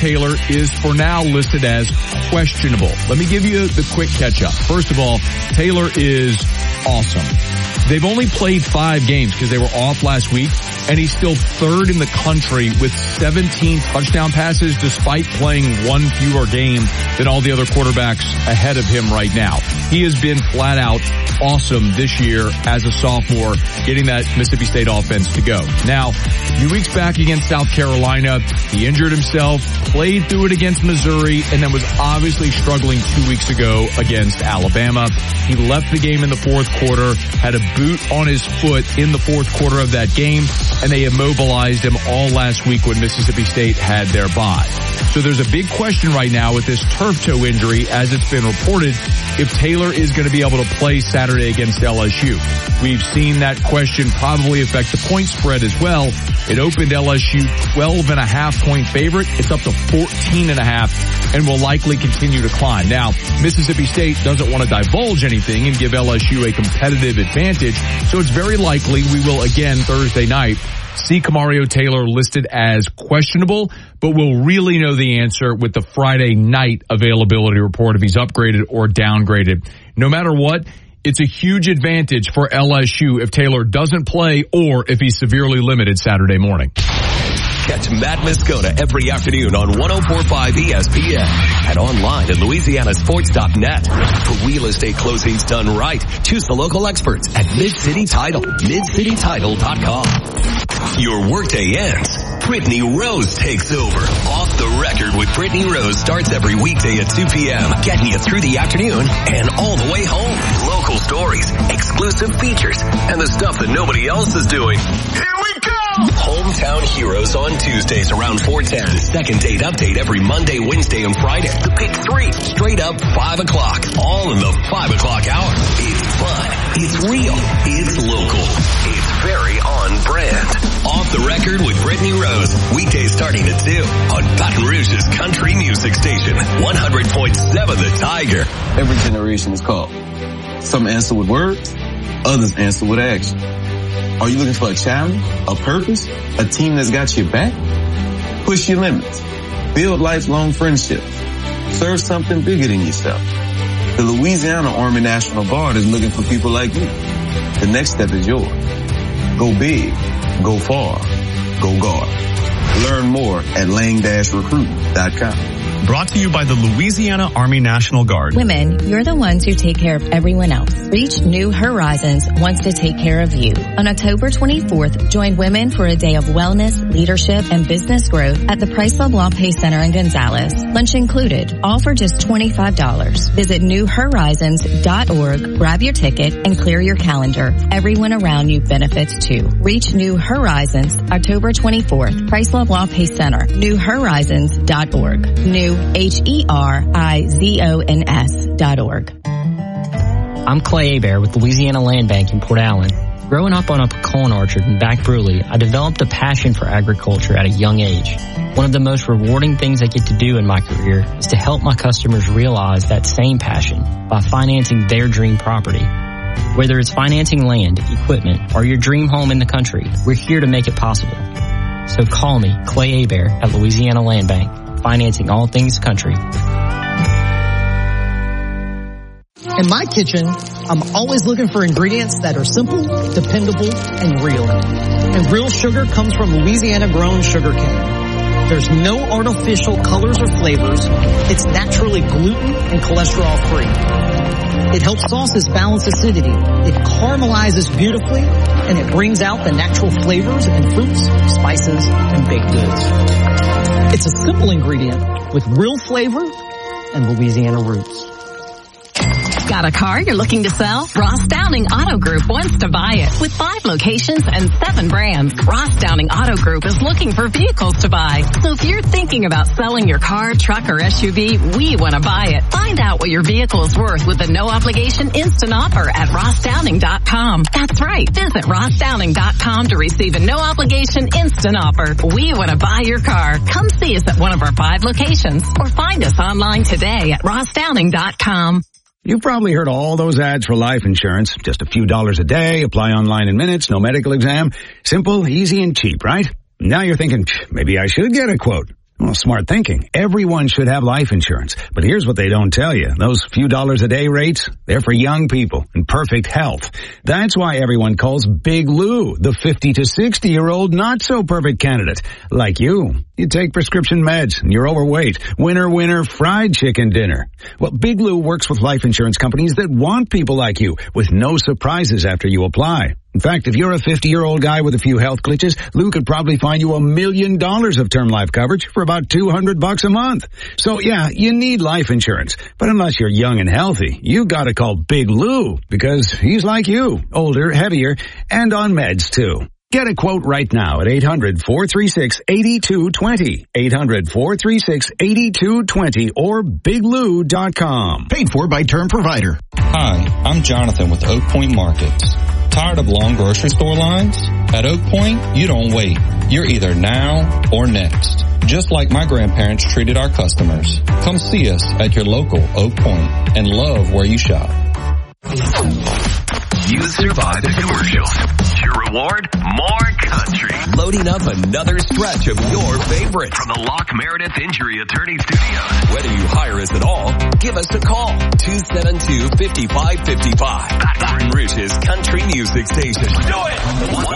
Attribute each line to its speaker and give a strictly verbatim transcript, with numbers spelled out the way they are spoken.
Speaker 1: Taylor is for now listed as questionable. Let me give you the quick catch up. First of all, Taylor is awesome. They've only played five games because they were off last week, and he's still third in the country with seventeen touchdown passes despite playing one fewer game than all the other quarterbacks ahead of him right now. He has been flat out awesome this year as a sophomore, getting that Mississippi State offense to go. Now, a few weeks back against South Carolina, he injured himself, played through it against Missouri, and then was obviously struggling two weeks ago against Alabama. He left the game in the fourth quarter, had a boot on his foot in the fourth quarter of that game, and they immobilized him all last week when Mississippi State had their bye. So there's a big question right now with this turf toe injury, as it's been reported, if Taylor is going to be able to play Saturday against L S U. We've seen that question probably affect the point spread as well. It opened L S U twelve and a half point favorite. It's up to fourteen and a half and will likely continue to climb. Now, Mississippi State doesn't want to divulge anything and give L S U a competitive advantage, so it's very likely we will again Thursday night see Kamario Taylor listed as questionable, but we'll really know the answer with the Friday night availability report if he's upgraded or downgraded. No matter what, it's a huge advantage for L S U if Taylor doesn't play or if he's severely limited Saturday morning.
Speaker 2: Catch Matt Moscona every afternoon on one oh four point five E S P N and online at Louisiana Sports dot net. For real estate closings done right, choose the local experts at Mid-City Title, mid city title dot com. Your workday ends. Brittany Rose takes over. Off the Record with Brittany Rose starts every weekday at two p.m., getting you through the afternoon and all the way home. Local stories, exclusive features, and the stuff that nobody else is doing. Here we go! Hometown Heroes on Tuesdays around four ten. Second Date Update every Monday, Wednesday, and Friday. The Pick three, straight up five o'clock. All in the five o'clock hour. It's fun. It's real. It's local. It's very on brand. Off the Record with Brittany Rose. Weekdays starting at two on Baton Rouge's country music station. one hundred point seven The Tiger.
Speaker 3: Every generation is called. Some answer with words. Others answer with action. Are you looking for a challenge, a purpose, a team that's got your back? Push your limits. Build lifelong friendships. Serve something bigger than yourself. The Louisiana Army National Guard is looking for people like you. The next step is yours. Go big. Go far. Go guard. Learn more at lang dash recruit dot com.
Speaker 4: Brought to you by the Louisiana Army National Guard.
Speaker 5: Women, you're the ones who take care of everyone else. Reach New Horizons wants to take care of you. On October twenty-fourth, join women for a day of wellness, leadership, and business growth at the Price LeBlanc Pay Center in Gonzales. Lunch included, all for just twenty-five dollars. Visit new horizons dot org, grab your ticket, and clear your calendar. Everyone around you benefits too. Reach New Horizons, October twenty-fourth, Price LeBlanc Pay Center, new horizons dot org. New H E R I Z O N S dot org.
Speaker 6: I'm Clay Hebert with Louisiana Land Bank in Port Allen. Growing up on a pecan orchard in Back Bruley, I developed a passion for agriculture at a young age. One of the most rewarding things I get to do in my career is to help my customers realize that same passion by financing their dream property. Whether it's financing land, equipment, or your dream home in the country, we're here to make it possible. So call me, Clay Hebert, at Louisiana Land Bank. Financing all things country.
Speaker 7: In my kitchen, I'm always looking for ingredients that are simple, dependable, and real. And real sugar comes from Louisiana-grown sugar cane. There's no artificial colors or flavors. It's naturally gluten and cholesterol-free. It helps sauces balance acidity. It caramelizes beautifully, and it brings out the natural flavors in fruits, spices, and baked goods. It's a simple ingredient with real flavor and Louisiana roots.
Speaker 8: Got a car you're looking to sell? Ross Downing Auto Group wants to buy it. With five locations and seven brands, Ross Downing Auto Group is looking for vehicles to buy. So if you're thinking about selling your car, truck, or S U V, we want to buy it. Find out what your vehicle is worth with a no-obligation instant offer at ross downing dot com. That's right. Visit ross downing dot com to receive a no-obligation instant offer. We want to buy your car. Come see us at one of our five locations or find us online today at ross downing dot com.
Speaker 9: You've probably heard all those ads for life insurance. Just a few dollars a day, apply online in minutes, no medical exam. Simple, easy, and cheap, right? Now you're thinking, maybe I should get a quote. Well, smart thinking. Everyone should have life insurance. But here's what they don't tell you. Those few dollars a day rates, they're for young people in perfect health. That's why everyone calls Big Lou the fifty to sixty year old not so perfect candidate. Like you. You take prescription meds and you're overweight. Winner, winner, fried chicken dinner. Well, Big Lou works with life insurance companies that want people like you with no surprises after you apply. In fact, if you're a fifty-year-old guy with a few health glitches, Lou could probably find you a million dollars of term life coverage for about two hundred bucks a month. So yeah, you need life insurance. But unless you're young and healthy, you gotta call Big Lou because he's like you, older, heavier, and on meds too. Get a quote right now at eight hundred, four three six, eight two two zero, eight hundred, four three six, eight two two zero, or big lou dot com.
Speaker 10: Paid for by Term Provider.
Speaker 11: Hi, I'm Jonathan with Oak Point Markets. Tired of long grocery store lines? At Oak Point, you don't wait. You're either now or next. Just like my grandparents treated our customers. Come see us at your local Oak Point and love where you shop.
Speaker 2: You survived the commercials. Your reward? More country. Loading up another stretch of your favorites. From the Locke Meredith Injury Attorney Studios. Whether you hire us at all, give us a call. two seven two, five five five five. Baton Rouge's country music station. Do it!